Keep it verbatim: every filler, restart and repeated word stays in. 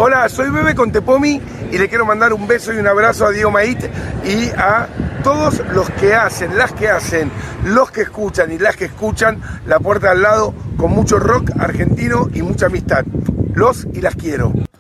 Hola, soy Bebe con Tepomi y le quiero mandar un beso y un abrazo a Diego Mait y a todos los que hacen, las que hacen, los que escuchan y las que escuchan La Puerta al Lado con mucho rock argentino y mucha amistad. Los y las quiero.